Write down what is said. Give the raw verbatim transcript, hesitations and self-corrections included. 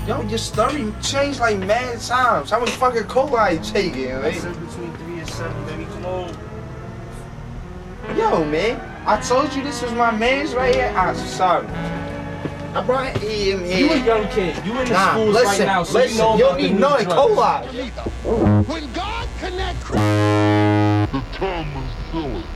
Yo, your story changed like mad times. How much fucking cola you taking, I right? said between three and seven, baby. Come on. Yo, man, I told you this was my man's right here. I'm sorry. I brought him here. You a young kid. You in the nah, schools listen, right now, so listen, you know you about don't the need new none drugs. cola. When God connects, the time is silly.